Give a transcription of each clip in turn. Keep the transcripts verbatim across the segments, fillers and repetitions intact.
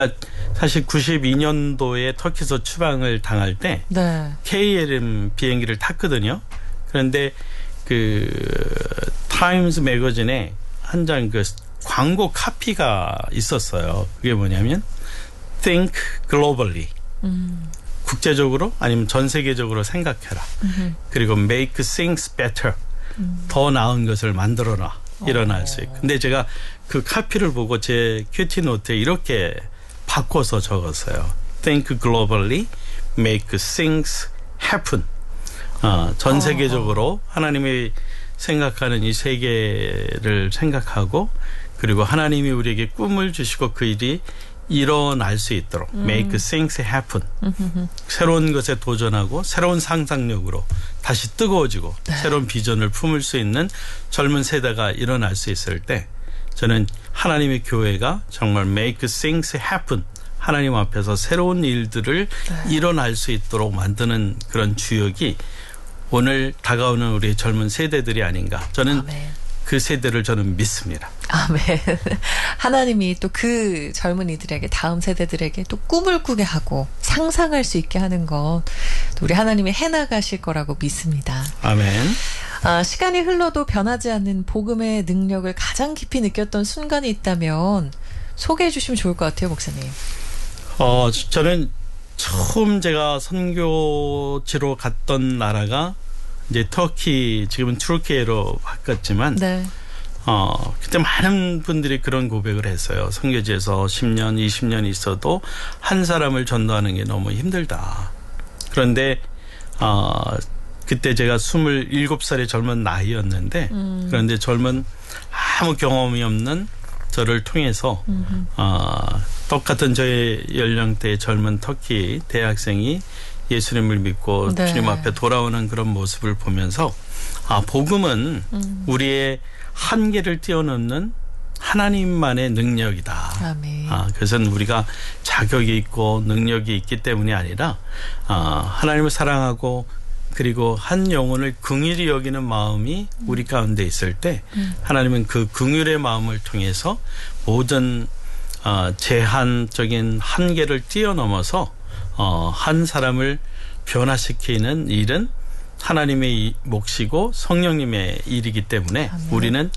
사실 구십이 년도에 터키에서 추방을 당할 때 네. 케이엘엠 비행기를 탔거든요. 그런데 그 타임스 매거진에 한 장 그 광고 카피가 있었어요. 그게 뭐냐면 Think globally. 음. 국제적으로 아니면 전 세계적으로 생각해라. 음흠. 그리고 make things better. 음. 더 나은 것을 만들어라. 일어날 수 있고. 근데 제가 그 카피를 보고 제 큐티 노트에 이렇게 바꿔서 적었어요. Think globally, make things happen. 어, 전 세계적으로 하나님이 생각하는 이 세계를 생각하고 그리고 하나님이 우리에게 꿈을 주시고 그 일이 일어날 수 있도록 음. make things happen. 음흠흠. 새로운 것에 도전하고 새로운 상상력으로 다시 뜨거워지고 네. 새로운 비전을 품을 수 있는 젊은 세대가 일어날 수 있을 때 저는 하나님의 교회가 정말 make things happen. 하나님 앞에서 새로운 일들을 네. 일어날 수 있도록 만드는 그런 주역이 오늘 다가오는 우리 젊은 세대들이 아닌가. 저는 아멘. 그 세대를 저는 믿습니다. 아멘. 하나님이 또 그 젊은이들에게 다음 세대들에게 또 꿈을 꾸게 하고 상상할 수 있게 하는 것 우리 하나님이 해나가실 거라고 믿습니다. 아멘. 아, 시간이 흘러도 변하지 않는 복음의 능력을 가장 깊이 느꼈던 순간이 있다면 소개해 주시면 좋을 것 같아요, 목사님. 어, 저는 처음 제가 선교지로 갔던 나라가 이제 터키, 지금은 투르키예로 바꿨지만, 네. 어, 그때 많은 분들이 그런 고백을 했어요. 선교지에서 십 년, 이십 년 있어도 한 사람을 전도하는 게 너무 힘들다. 그런데, 어, 그때 제가 스물일곱 살의 젊은 나이였는데, 음. 그런데 젊은 아무 경험이 없는 저를 통해서, 음흠. 어, 똑같은 저의 연령대의 젊은 터키 대학생이 예수님을 믿고 네. 주님 앞에 돌아오는 그런 모습을 보면서 아 복음은 음. 우리의 한계를 뛰어넘는 하나님만의 능력이다. 아멘. 아, 그것은 우리가 자격이 있고 능력이 있기 때문이 아니라 아, 하나님을 사랑하고 그리고 한 영혼을 긍휼히 여기는 마음이 음. 우리 가운데 있을 때 음. 하나님은 그 긍휼의 마음을 통해서 모든 어, 제한적인 한계를 뛰어넘어서 어, 한 사람을 변화시키는 일은 하나님의 몫이고 성령님의 일이기 때문에 아멘. 우리는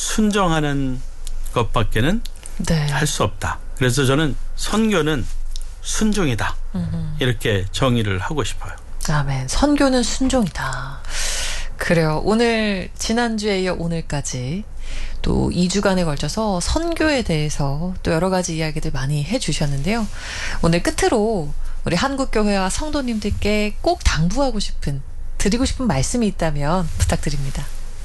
순종하는 것밖에는 네. 할 수 없다. 그래서 저는 선교는 순종이다. 음흠. 이렇게 정의를 하고 싶어요. 아멘. 선교는 순종이다. 그래요. 오늘 지난주에 이어 오늘까지 또 이 주간에 걸쳐서 선교에 대해서 또 여러 가지 이야기들 많이 해주셨는데요. 오늘 끝으로 우리 한국교회와 성도님들께 꼭 당부하고 싶은, 드리고 싶은 말씀이 있다면 부탁드립니다.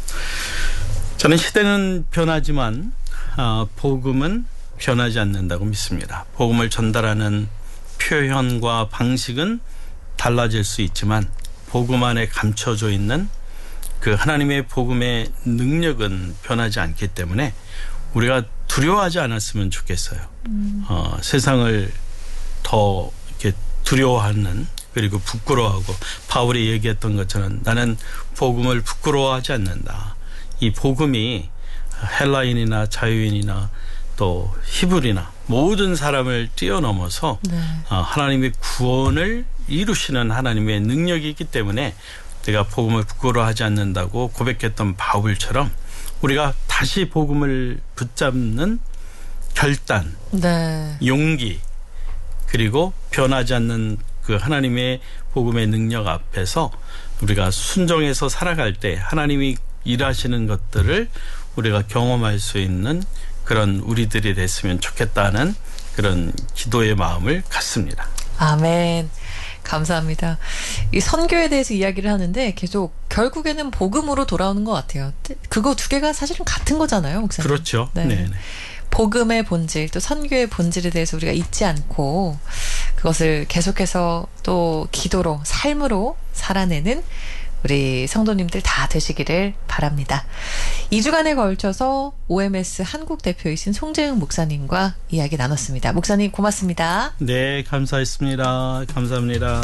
저는 시대는 변하지만 어, 복음은 변하지 않는다고 믿습니다. 복음을 전달하는 표현과 방식은 달라질 수 있지만 복음 안에 감춰져 있는 그 하나님의 복음의 능력은 변하지 않기 때문에 우리가 두려워하지 않았으면 좋겠어요. 음. 어, 세상을 더 이렇게 두려워하는 그리고 부끄러워하고 바울이 얘기했던 것처럼 나는 복음을 부끄러워하지 않는다. 이 복음이 헬라인이나 자유인이나 또 히브리나 모든 사람을 뛰어넘어서 네. 어, 하나님의 구원을 이루시는 하나님의 능력이 있기 때문에 내가 복음을 부끄러워하지 않는다고 고백했던 바울처럼 우리가 다시 복음을 붙잡는 결단, 네. 용기 그리고 변하지 않는 그 하나님의 복음의 능력 앞에서 우리가 순종해서 살아갈 때 하나님이 일하시는 것들을 우리가 경험할 수 있는 그런 우리들이 됐으면 좋겠다는 그런 기도의 마음을 갖습니다. 아멘. 감사합니다. 이 선교에 대해서 이야기를 하는데 계속 결국에는 복음으로 돌아오는 것 같아요. 그거 두 개가 사실은 같은 거잖아요, 목사님. 그렇죠. 네. 네네. 복음의 본질, 또 선교의 본질에 대해서 우리가 잊지 않고 그것을 계속해서 또 기도로, 삶으로 살아내는 우리 성도님들 다 되시기를 바랍니다. 이 주간에 걸쳐서 오엠에스 한국 대표이신 송재흥 목사님과 이야기 나눴습니다. 목사님 고맙습니다. 네, 감사했습니다. 감사합니다.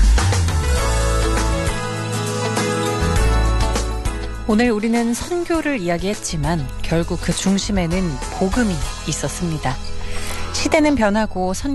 오늘 우리는 선교를 이야기했지만 결국 그 중심에는 복음이 있었습니다. 시대는 변하고 선